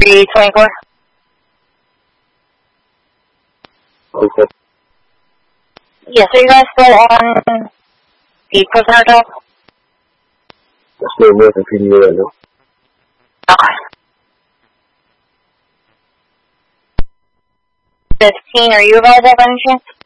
324. Okay. Yes, are you guys still on the prisoner talk? I'm still working PDA right now. Okay. 15, are you available by any chance?